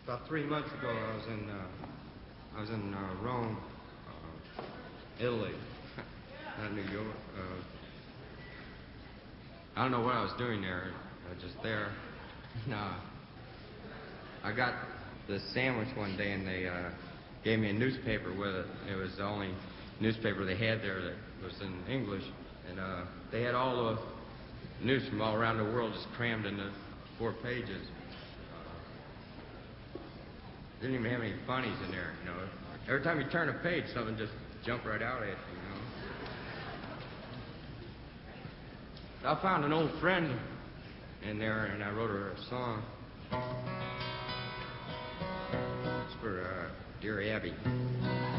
About 3 months ago, I was in Rome, Italy, not New York. I don't know what I was doing there. I was just there. And, I got the sandwich one day, and they gave me a newspaper with it. It was the only newspaper they had there that was in English, and they had all the news from all around the world just crammed into 4 pages. Didn't even have any funnies in there, you know. Every time you turn a page, something just jumped right out at you, you know. I found an old friend in there, and I wrote her a song. It's for Dear Abby.